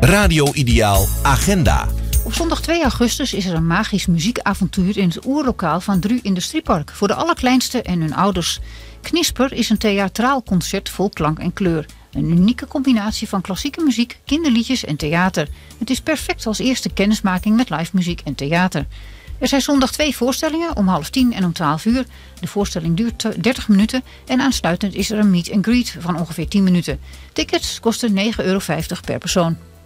Radio Ideaal Agenda. Op zondag 2 augustus is er een magisch muziekavontuur in het oerlokaal van Dru Industriepark voor de allerkleinste en hun ouders. Knisper is een theatraal concert vol klank en kleur. Een unieke combinatie van klassieke muziek, kinderliedjes en theater. Het is perfect als eerste kennismaking met live muziek en theater. Er zijn zondag 2 voorstellingen om 9:30 en om 12:00. De voorstelling duurt 30 minuten en aansluitend is er een meet and greet van ongeveer 10 minuten. Tickets kosten €9,50 per persoon.